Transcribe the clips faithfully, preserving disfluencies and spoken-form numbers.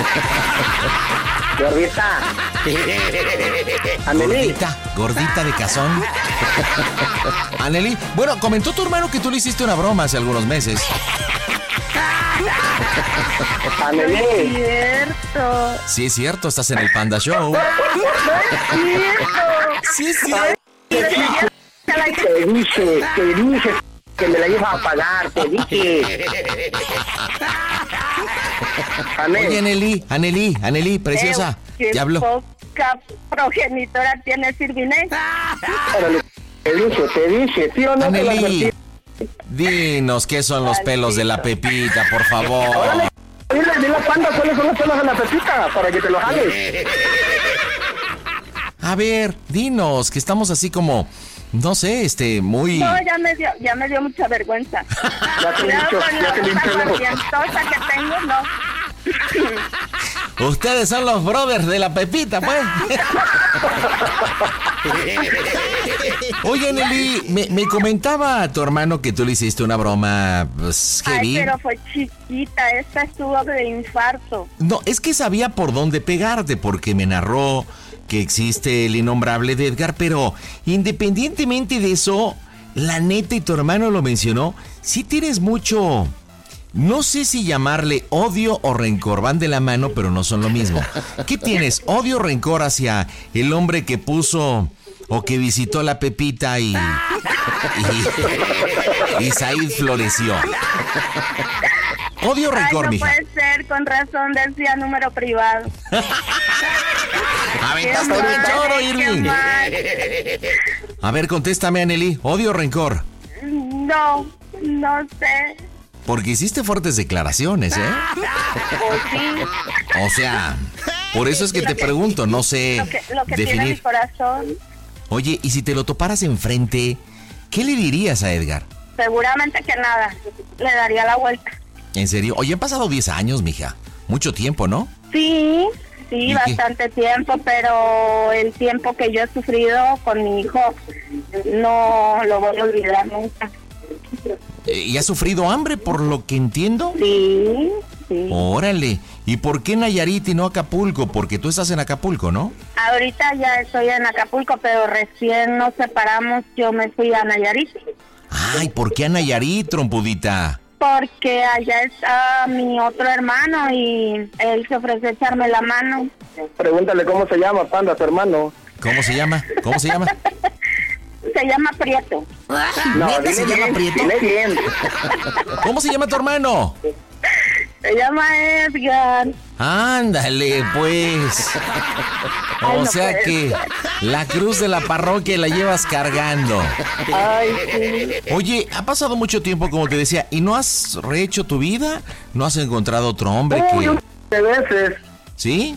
Gordita. Anelí. Gordita, gordita de cazón. Anelí, bueno, comentó tu hermano que tú le hiciste una broma hace algunos meses. Anelí. No es cierto. Sí, es cierto, estás en el Panda Show. No es cierto. Sí, es cierto. Te dije, te dije que me la ibas a pagar, te dije. Anel. Oye, Anelí, Anelí, Anelí, preciosa, ¿Qué te hablo. poca progenitora tiene Sirviné? Órale, te dije, te dije, ¿sí o no? Te lo Anelí, advertí. dinos qué son los pelos de la Pepita, por favor. Órale, dile, dile a Panda cuáles son los pelos de la Pepita para que te los jales. A ver, dinos, que estamos así como, no sé, este, muy... No, ya me dio, ya me dio mucha vergüenza. Ya te Cuidado limpió, con ya la te limpió boca el ojo. pacientosa que tengo, no. Ustedes son los brothers de la Pepita, pues. Oye, Nelly, me, me comentaba tu hermano que tú le hiciste una broma, pues, heavy. Ay, pero fue chiquita, esta estuvo de infarto. No, es que sabía por dónde pegarte, porque me narró que existe el innombrable de Edgar, pero independientemente de eso, la neta, y tu hermano lo mencionó, sí tienes mucho... No sé si llamarle odio o rencor, van de la mano, pero no son lo mismo. ¿Qué tienes? ¿Odio o rencor hacia el hombre que puso o que visitó la Pepita y... y, y Said floreció? ¿Odio o rencor, Ay, no mija? puede ser, con razón decía número privado. Aventaste Qué el mal, choro, qué Irving. mal. A ver, contéstame, Anneli. ¿Odio o rencor? No, no sé. Porque hiciste fuertes declaraciones, ¿eh? Pues sí. O sea, por eso es que te pregunto, no sé Lo que, lo que tiene mi definir. corazón, Oye, y si te lo toparas enfrente, ¿qué le dirías a Edgar? seguramente que nada. Le daría la vuelta. En serio, oye, han pasado diez años, mija. Mucho tiempo, ¿no? Sí, sí, ¿Y qué? bastante tiempo, pero el tiempo que yo he sufrido con mi hijo no lo voy a olvidar nunca. Eh, ¿Y has sufrido hambre, por lo que entiendo? Sí, sí. Órale. ¿Y por qué Nayarit y no Acapulco? Porque tú estás en Acapulco, ¿no? Ahorita ya estoy en Acapulco, pero recién nos separamos, yo me fui a Nayarit. Ay, ¿por qué a Nayarit, trompudita? Porque allá está mi otro hermano y él se ofrece a echarme la mano. Pregúntale cómo se llama, Panda, tu hermano. ¿Cómo se llama? ¿Cómo se llama? Se llama Prieto. No, ¿Neta dile se llama bien, Prieto? dile bien. ¿Cómo se llama tu hermano? Se llama Edgar. Ándale, pues. Ay, O no sea puede que la cruz de la parroquia la llevas cargando. Ay, sí. Oye, ha pasado mucho tiempo, como te decía, ¿y no has rehecho tu vida? ¿No has encontrado otro hombre Uy, que... un de veces. ¿Sí?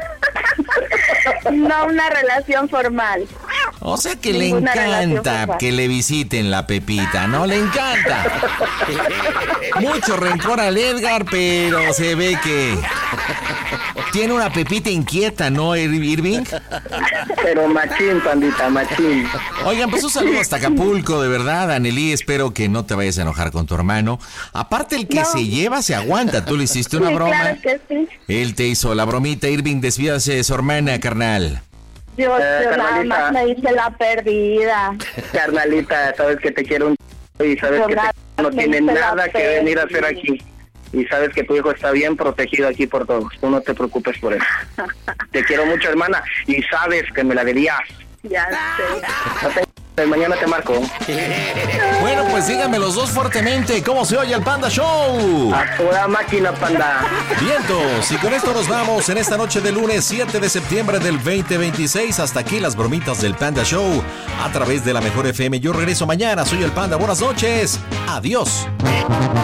No una relación formal. O sea que le Ninguna relación encanta sexual. que le visiten la Pepita, ¿no? Le encanta. Mucho rencor al Edgar, pero se ve que tiene una Pepita inquieta, ¿no, Ir- Irving? Pero machín, Pandita, machín. Oigan, pues un saludo hasta Acapulco, de verdad, Anneli, espero que no te vayas a enojar con tu hermano. Aparte, el que No. se lleva se aguanta, tú le hiciste una Sí, broma, claro que sí. él te hizo la bromita. Irving, despídase de su hermana, carnal. Yo, Eh, yo nada carnalita. más me hice la perdida. Carnalita, sabes que te quiero un ch... y sabes que te- no tiene nada que venir a hacer aquí. Y sabes que tu hijo está bien protegido aquí por todos. Tú no te preocupes por eso. Te quiero mucho, hermana, y sabes que me la debías. Ya sé. No te... Mañana te marco. Bueno, pues díganme los dos fuertemente, ¿cómo se oye el Panda Show? A toda máquina, Panda. Vientos, y con esto nos vamos en esta noche de lunes siete de septiembre del veinte veintiséis. Hasta aquí las bromitas del Panda Show a través de la Mejor F M. Yo regreso mañana, soy el Panda, buenas noches, adiós.